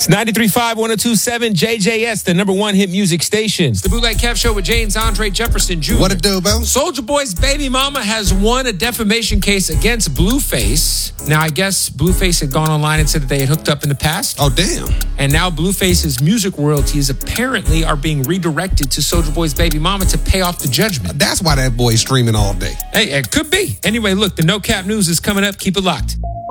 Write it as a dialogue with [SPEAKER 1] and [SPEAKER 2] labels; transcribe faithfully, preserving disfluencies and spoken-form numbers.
[SPEAKER 1] It's ninety-three point five, one oh two point seven J J S, the number one hit music station.
[SPEAKER 2] The Bootleg Kev Show with James Andre Jefferson Junior
[SPEAKER 3] What it do, bro?
[SPEAKER 2] Soulja Boy's baby mama has won a defamation case against Blueface. Now, I guess Blueface had gone online and said that they had hooked up in the past.
[SPEAKER 3] Oh, damn.
[SPEAKER 2] And now Blueface's music royalties apparently are being redirected to Soulja Boy's baby mama to pay off the judgment.
[SPEAKER 3] That's why that boy's streaming all day.
[SPEAKER 2] Hey, it could be. Anyway, look, the No Cap News is coming up. Keep it locked.